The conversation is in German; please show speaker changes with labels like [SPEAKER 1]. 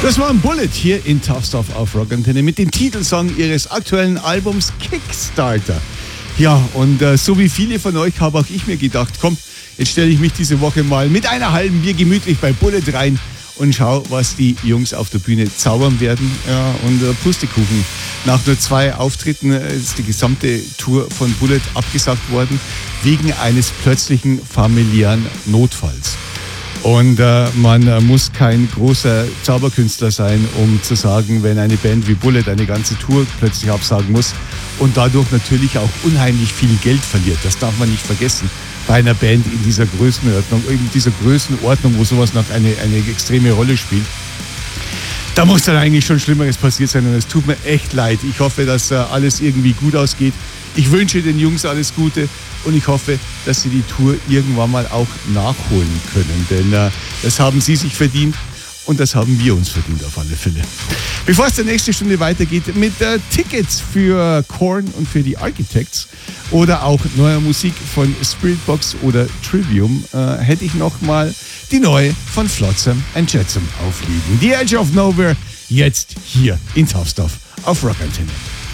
[SPEAKER 1] Das war ein Bullet hier in Tough Stuff auf Rock Antenne mit dem Titelsong ihres aktuellen Albums Kickstarter. Ja, und so wie viele von euch habe auch ich mir gedacht, komm, jetzt stelle ich mich diese Woche mal mit einer halben Bier gemütlich bei Bullet rein und schau, was die Jungs auf der Bühne zaubern werden. Ja, und Pustekuchen. Nach nur 2 Auftritten ist die gesamte Tour von Bullet abgesagt worden, wegen eines plötzlichen familiären Notfalls. Und man muss kein großer Zauberkünstler sein, um zu sagen, wenn eine Band wie Bullet eine ganze Tour plötzlich absagen muss und dadurch natürlich auch unheimlich viel Geld verliert. Das darf man nicht vergessen. Bei einer Band in dieser Größenordnung, wo sowas noch eine extreme Rolle spielt. Da muss dann eigentlich schon Schlimmeres passiert sein und es tut mir echt leid. Ich hoffe, dass alles irgendwie gut ausgeht. Ich wünsche den Jungs alles Gute und ich hoffe, dass sie die Tour irgendwann mal auch nachholen können. Denn das haben sie sich verdient und das haben wir uns verdient auf alle Fälle. Bevor es der nächste Stunde weitergeht mit Tickets für Korn und für die Architects oder auch neuer Musik von Spiritbox oder Trivium, hätte ich noch mal die neue von Flotsam and Jetsam aufliegen. The Edge of Nowhere, jetzt hier in Tough Stuff auf Rock Antenne.